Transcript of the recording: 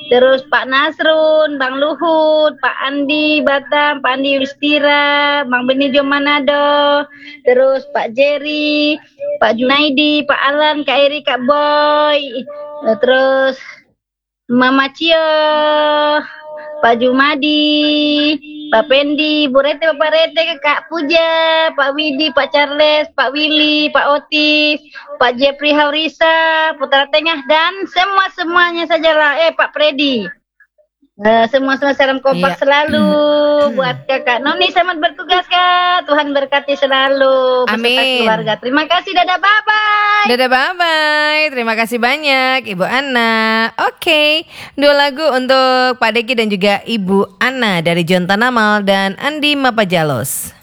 terus Pak Nasrun, Bang Luhut, Pak Andi Batam, Pak Andi Yudhistira, Bang Benijo Manado, terus Pak Jerry, Pak Junaidi, Pak Alan, Kak Eri, Kak Boy, terus Mama Cio, Pak Jumadi, Pak Pendi, Bu Rete, Bapak Rete, Kak Puja, Pak Widi, Pak Charles, Pak Willy, Pak Otis, Pak Jeffrey Haurisa, Putra Tengah, dan semuanya sajalah. Pak Freddy. Semua salam kompak Iya. selalu buat Kakak Noni. Selamat bertugas Kak. Tuhan berkati selalu beserta Amin. keluarga. Terima kasih. Dadah, bye-bye. Dadah, bye-bye. Terima kasih banyak Ibu Ana. Oke, 2 lagu untuk Pak Deki dan juga Ibu Ana dari John Tanamal dan Andi Mapajalos.